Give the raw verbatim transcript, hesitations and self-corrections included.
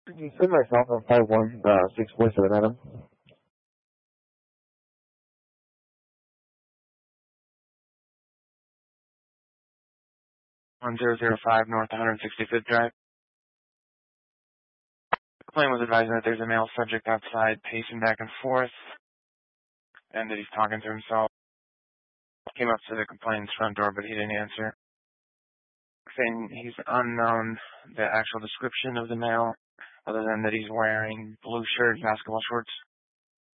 Could you send myself on five one six four seven, Adam? one zero zero five North one hundred sixty-fifth Drive. The complaint was advising that there's a male subject outside pacing back and forth, and that he's talking to himself. Came up to the complainant's front door, but he didn't answer. Saying he's unknown, the actual description of the male, other than that he's wearing blue shirt, basketball shorts.